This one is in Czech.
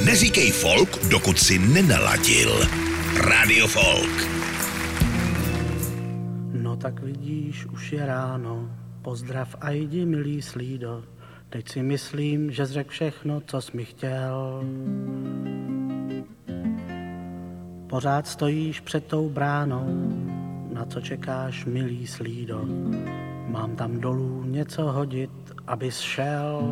Neříkej folk, dokud si nenaladil. Radio Folk. No tak vidíš, už je ráno. Pozdrav a jdi, milý slído. Teď si myslím, že řekl všechno, co jsi mi chtěl. Pořád stojíš před tou bránou. Na co čekáš, milý slído? Mám tam dolů něco hodit, abys šel.